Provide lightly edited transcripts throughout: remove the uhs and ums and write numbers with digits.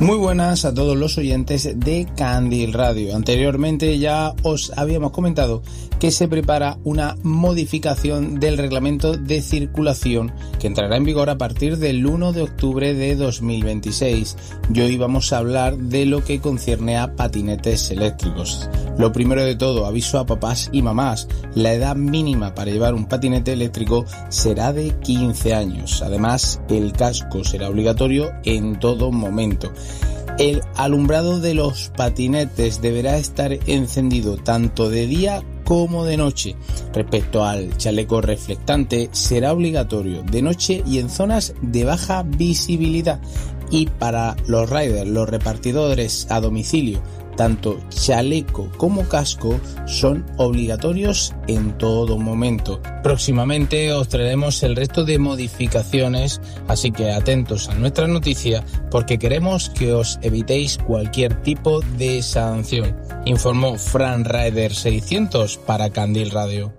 Muy buenas a todos los oyentes de Candil Radio. Anteriormente ya os habíamos comentado que se prepara una modificación del reglamento de circulación que entrará en vigor a partir del 1 de octubre de 2026. Y hoy vamos a hablar de lo que concierne a patinetes eléctricos. Lo primero de todo, aviso a papás y mamás, la edad mínima para llevar un patinete eléctrico será de 15 años. Además, el casco será obligatorio en todo momento. El alumbrado de los patinetes deberá estar encendido tanto de día como de noche. Respecto al chaleco reflectante, será obligatorio de noche y en zonas de baja visibilidad. Y para los riders, los repartidores a domicilio, tanto chaleco como casco son obligatorios en todo momento. Próximamente os traeremos el resto de modificaciones, así que atentos a nuestra noticia porque queremos que os evitéis cualquier tipo de sanción. Informó Fran Rider 600 para Candil Radio.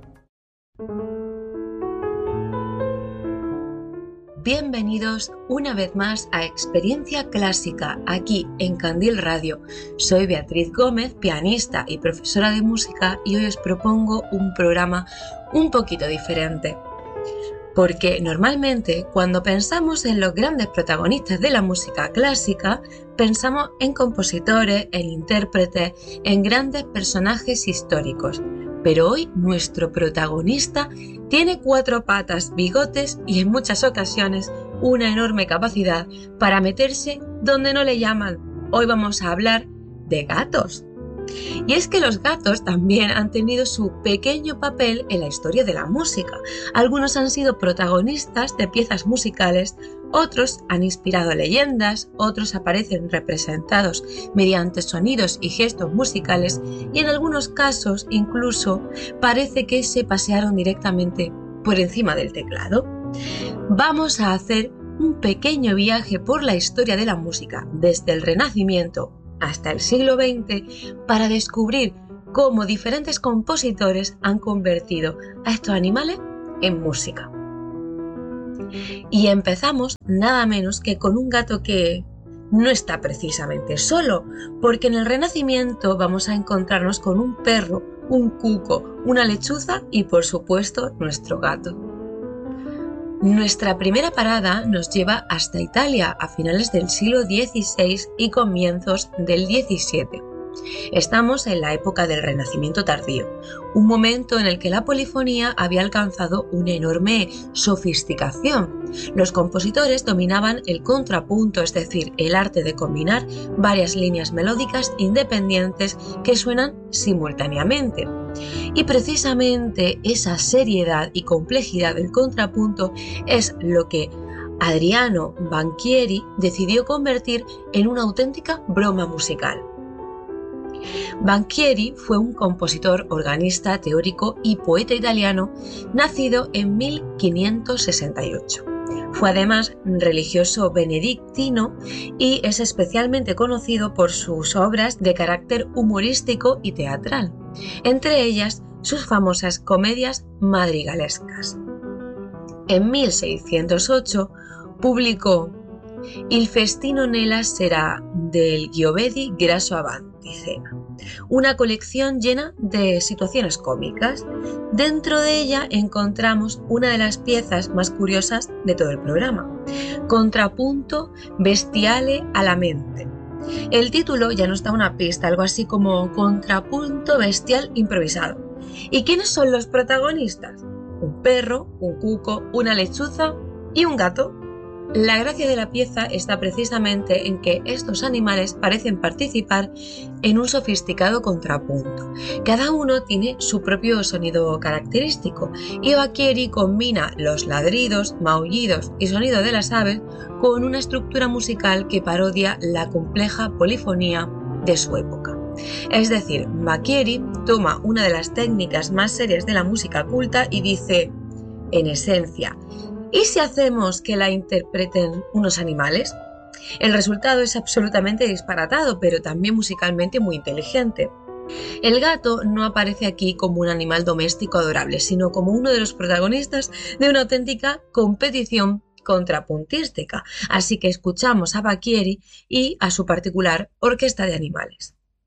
Bienvenidos una vez más a Experiencia Clásica, aquí en Candil Radio. Soy Beatriz Gómez, pianista y profesora de música, y hoy os propongo un programa un poquito diferente. Porque normalmente cuando pensamos en los grandes protagonistas de la música clásica, pensamos en compositores, en intérpretes, en grandes personajes históricos. Pero hoy nuestro protagonista tiene 4 patas, bigotes y en muchas ocasiones una enorme capacidad para meterse donde no le llaman. Hoy vamos a hablar de gatos. Y es que los gatos también han tenido su pequeño papel en la historia de la música. Algunos han sido protagonistas de piezas musicales, otros han inspirado leyendas, otros aparecen representados mediante sonidos y gestos musicales y en algunos casos incluso parece que se pasearon directamente por encima del teclado. Vamos a hacer un pequeño viaje por la historia de la música desde el Renacimiento hasta el siglo XX para descubrir cómo diferentes compositores han convertido a estos animales en música. Y empezamos nada menos que con un gato que no está precisamente solo, porque en el Renacimiento vamos a encontrarnos con un perro, un cuco, una lechuza y por supuesto nuestro gato. Nuestra primera parada nos lleva hasta Italia a finales del siglo XVI y comienzos del XVII. Estamos en la época del Renacimiento tardío, un momento en el que la polifonía había alcanzado una enorme sofisticación. Los compositores dominaban el contrapunto, es decir, el arte de combinar varias líneas melódicas independientes que suenan simultáneamente. Y precisamente esa seriedad y complejidad del contrapunto es lo que Adriano Banchieri decidió convertir en una auténtica broma musical. Banchieri fue un compositor, organista, teórico y poeta italiano nacido en 1568. Fue además religioso benedictino y es especialmente conocido por sus obras de carácter humorístico y teatral, entre ellas sus famosas comedias madrigalescas. En 1608 publicó Il festino nella sera del Giovedi Grasso Avanti Cena, una colección llena de situaciones cómicas. Dentro de ella encontramos una de las piezas más curiosas de todo el programa, Contrapunto Bestiale alla mente. El título ya nos da una pista, algo así como Contrapunto Bestial Improvisado. ¿Y quiénes son los protagonistas? Un perro, un cuco, una lechuza y un gato. La gracia de la pieza está precisamente en que estos animales parecen participar en un sofisticado contrapunto. Cada uno tiene su propio sonido característico y Banchieri combina los ladridos, maullidos y sonido de las aves con una estructura musical que parodia la compleja polifonía de su época. Es decir, Banchieri toma una de las técnicas más serias de la música culta y dice, en esencia, ¿y si hacemos que la interpreten unos animales? El resultado es absolutamente disparatado, pero también musicalmente muy inteligente. El gato no aparece aquí como un animal doméstico adorable, sino como uno de los protagonistas de una auténtica competición contrapuntística. Así que escuchamos a Bacchieri y a su particular Orquesta de Animales.